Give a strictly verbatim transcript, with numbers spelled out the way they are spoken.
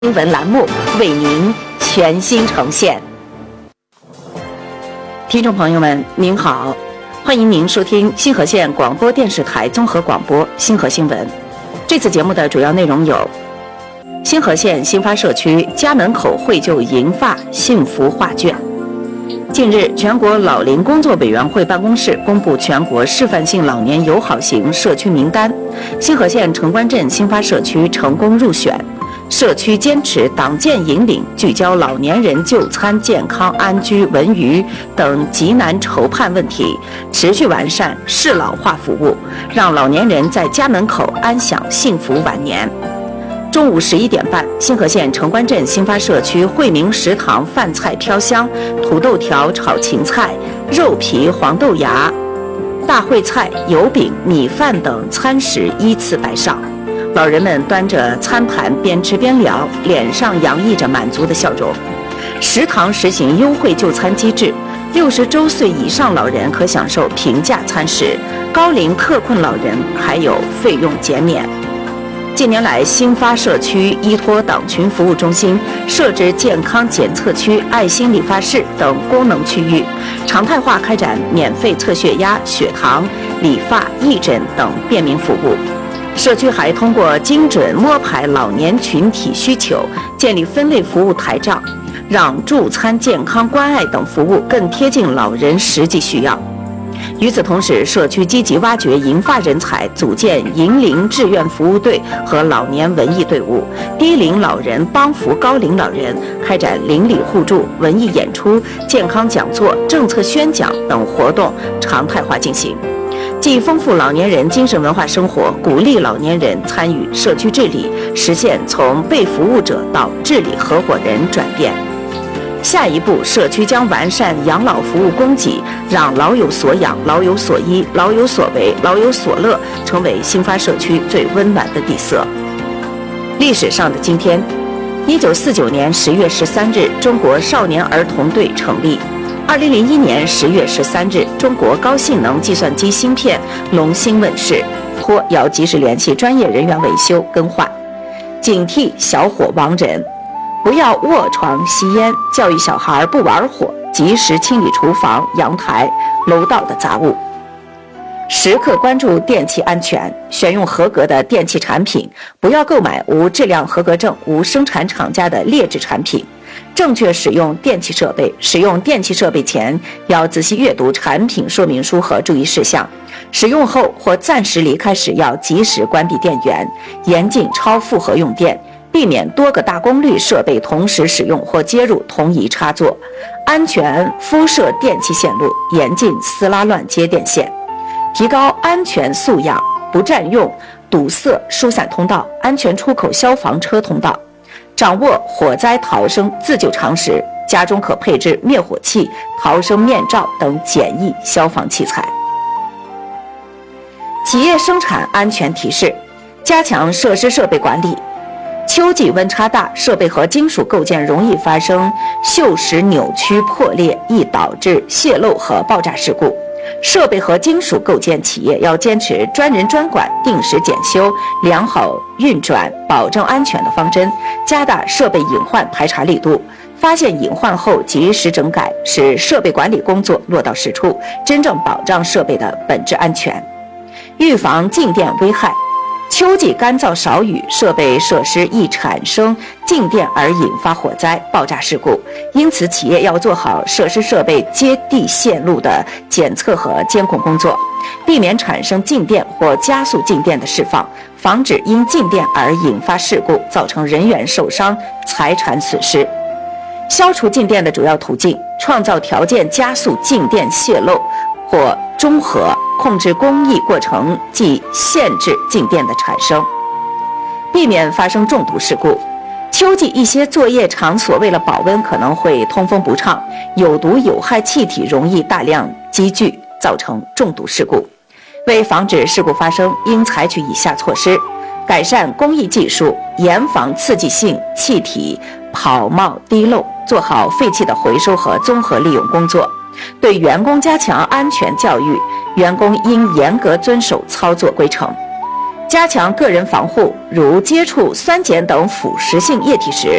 新闻栏目为您全新呈现。听众朋友们，您好，欢迎您收听新河县广播电视台综合广播新河新闻。这次节目的主要内容有：新河县新发社区家门口绘就银发幸福画卷。近日，全国老龄工作委员会办公室公布全国示范性老年友好型社区名单，新河县城关镇新发社区成功入选。社区坚持党建引领，聚焦老年人就餐、健康、安居、文娱等急难愁盼问题，持续完善适老化服务，让老年人在家门口安享幸福晚年。中午十一点半，新河县城关镇新发社区惠民食堂饭菜飘香，土豆条炒芹菜、肉皮黄豆芽、大烩菜、油饼、米饭等餐食依次摆上。老人们端着餐盘边吃边聊，脸上洋溢着满足的笑容。食堂实行优惠就餐机制，六十周岁以上老人可享受平价餐食，高龄特困老人还有费用减免。近年来，新发社区依托党群服务中心设置健康检测区、爱心理发室等功能区域，常态化开展免费测血压、血糖、理发、义诊等便民服务。社区还通过精准摸排老年群体需求，建立分类服务台账，让助餐、健康、关爱等服务更贴近老人实际需要。与此同时，社区积极挖掘银发人才，组建银龄志愿服务队和老年文艺队伍，低龄老人帮扶高龄老人，开展邻里互助、文艺演出、健康讲座、政策宣讲等活动常态化进行，既丰富老年人精神文化生活，鼓励老年人参与社区治理，实现从被服务者到治理合伙人转变。下一步，社区将完善养老服务供给，让老有所养、老有所依、老有所为、老有所乐，成为新发社区最温暖的底色。历史上的今天，一九四九年十月十三日，中国少年儿童队成立。二零零一年十月十三日，中国高性能计算机芯片龙芯问世，托要及时联系专业人员维修更换，警惕小火亡人，不要卧床吸烟，教育小孩不玩火，及时清理厨房、阳台、楼道的杂物，时刻关注电气安全，选用合格的电器产品，不要购买无质量合格证、无生产厂家的劣质产品。正确使用电气设备，使用电气设备前要仔细阅读产品说明书和注意事项，使用后或暂时离开时要及时关闭电源，严禁超负荷用电，避免多个大功率设备同时使用或接入同一插座，安全敷设电气线路，严禁撕拉乱接电线，提高安全素养，不占用堵塞疏散通道、安全出口消防车通道，掌握火灾逃生自救常识，家中可配置灭火器、逃生面罩等简易消防器材。企业生产安全提示：加强设施设备管理。秋季温差大，设备和金属构件容易发生锈蚀、扭曲、破裂，易导致泄漏和爆炸事故。设备和金属构件企业要坚持专人专管、定时检修、良好运转、保证安全的方针，加大设备隐患排查力度，发现隐患后及时整改，使设备管理工作落到实处，真正保障设备的本质安全。预防静电危害。秋季干燥少雨，设备设施易产生静电而引发火灾、爆炸事故，因此企业要做好设施设备接地线路的检测和监控工作，避免产生静电或加速静电的释放，防止因静电而引发事故，造成人员受伤、财产损失。消除静电的主要途径：创造条件加速静电泄漏，或中和控制工艺过程，即限制静电的产生，避免发生中毒事故。秋季一些作业场所为了保温，可能会通风不畅，有毒有害气体容易大量积聚，造成中毒事故。为防止事故发生，应采取以下措施：改善工艺技术，严防刺激性气体跑冒滴漏，做好废气的回收和综合利用工作。对员工加强安全教育，员工应严格遵守操作规程。 加强个人防护，如接触酸碱等腐蚀性液体时，